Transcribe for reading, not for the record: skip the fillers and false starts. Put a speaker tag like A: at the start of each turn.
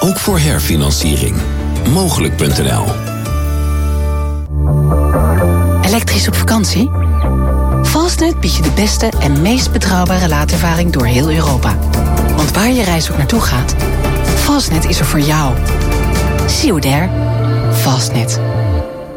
A: Ook voor herfinanciering. Mogelijk.nl.
B: Elektrisch op vakantie? Fastnet biedt je de beste en meest betrouwbare laadervaring door heel Europa. Want waar je reis ook naartoe gaat, Fastnet is er voor jou. See you there. Fastnet.